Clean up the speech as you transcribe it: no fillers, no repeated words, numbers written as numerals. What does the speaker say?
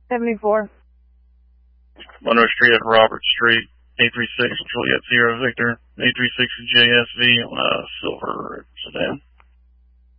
74. Monroe Street at Robert Street, 836 Juliet Sierra Victor, 836 JSV on a silver sedan.